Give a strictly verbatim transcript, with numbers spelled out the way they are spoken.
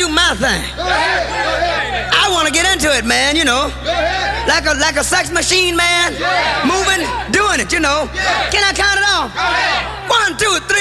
do my thing. I want to get into it, man, you know. Like a like a sex machine, man. Moving, doing it, you know. Can I count it off? One, two, three.